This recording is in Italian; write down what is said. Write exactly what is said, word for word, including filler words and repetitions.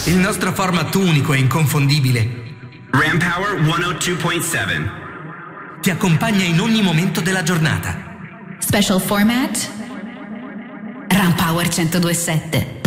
Il nostro format unico e inconfondibile Ram Power centodue point sette ti accompagna in ogni momento della giornata. Special format Ram Power centodue point sette.